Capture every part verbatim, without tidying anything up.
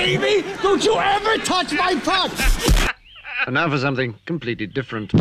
baby! Don't you ever touch my puck! And now for something completely different.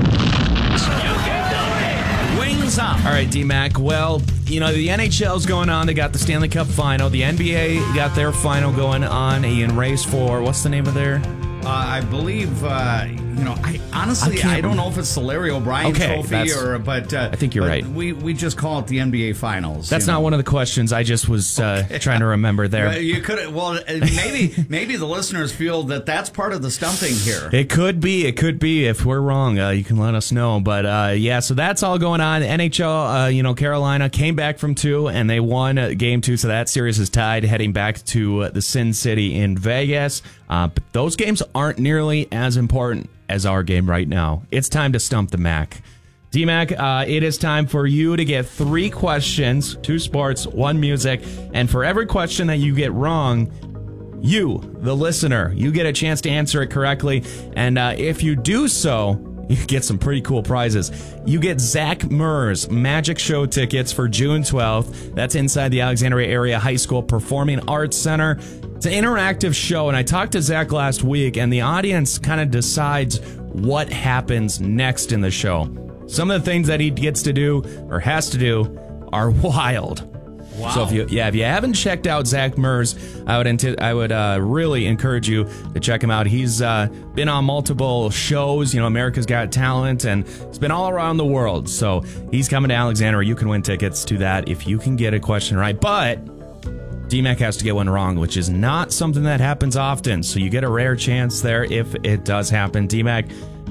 Wings up. All right, D-Mac. Well, you know, the N H L's going on. They got the Stanley Cup final. The N B A got their final going on in race for, what's the name of their? Uh, I believe, uh, you know, I honestly, I I, don't know if it's the Larry O'Brien Okay, trophy that's- or, but uh, I think you're but right. We we just call it the N B A Finals. That's you not know? one of the questions. I just was uh, trying to remember there. Well, you could well maybe maybe the listeners feel that that's part of the stumping here. It could be. It could be. If we're wrong, uh, you can let us know. But uh, yeah, so that's all going on. N H L, uh, you know, Carolina came back from two and they won uh, game two. So that series is tied, heading back to uh, the Sin City in Vegas. Uh, but those games aren't nearly as important as our game right now. It's time to stump the Mac. D-Mac, uh, it is time for you to get three questions, two sports, one music, and for every question that you get wrong, you, the listener, you get a chance to answer it correctly, and uh, if you do so, you get some pretty cool prizes. You get Zach Murs Magic Show tickets for June twelfth. That's inside the Alexandria Area High School Performing Arts Center. It's an interactive show, and I talked to Zach last week, and the audience kind of decides what happens next in the show. Some of the things that he gets to do or has to do are wild. Wow. So if you, yeah, if you haven't checked out Zach Murs, I would anti- I would uh, really encourage you to check him out. He's uh, been on multiple shows, you know, America's Got Talent, and it's been all around the world. So he's coming to Alexandria. You can win tickets to that if you can get a question right. But D-Mac has to get one wrong, which is not something that happens often. So you get a rare chance there if it does happen. D-Mac,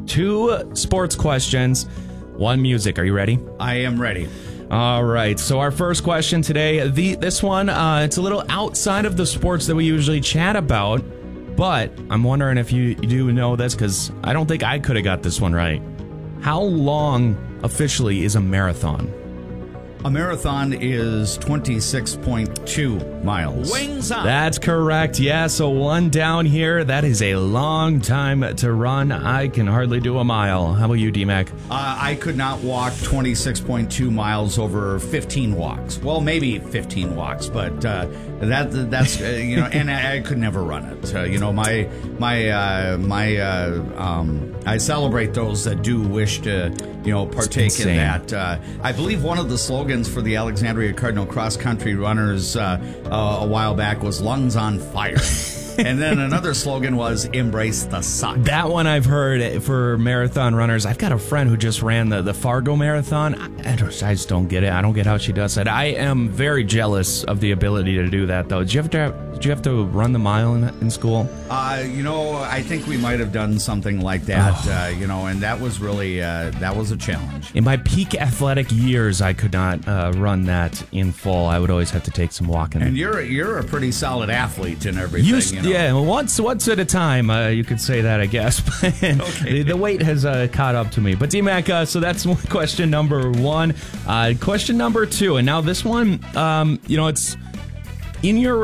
two sports questions, one music. Are you ready? I am ready. All right, so our first question today, the this one, uh, it's a little outside of the sports that we usually chat about, but I'm wondering if you, you do know this, because I don't think I could have got this one right. How long officially is a marathon? A marathon is twenty-six point two miles. Wings up. That's correct. Yeah, so one down here. That is a long time to run. I can hardly do a mile. How about you, D-Mac? Uh, I could not walk twenty-six point two miles over fifteen walks. Well, maybe fifteen walks, but uh, that that's uh, you know, and I, I could never run it. Uh, you know, my my uh, my uh, um, I celebrate those that do wish to you know partake in that. Uh, I believe one of the slogans for the Alexandria Cardinal cross country runners uh, uh, a while back was "Lungs on Fire." And then another slogan was "Embrace the suck." That one I've heard for marathon runners. I've got a friend who just ran the, the Fargo Marathon. I, I, don't, I just don't get it. I don't get how she does it. I am very jealous of the ability to do that, though. Did you have to, have, did you have to run the mile in, in school? Uh, you know, I think we might have done something like that, oh. uh, you know, and that was really, uh, that was a challenge. In my peak athletic years, I could not uh, run that in full. I would always have to take some walking. And you're you're a pretty solid athlete and everything, Used, you know? Yeah, once once at a time, uh, you could say that, I guess. okay. the, the weight has uh, caught up to me. But D-Mac, uh, so that's question number one. Uh, question number two, and now this one, um, you know, it's in your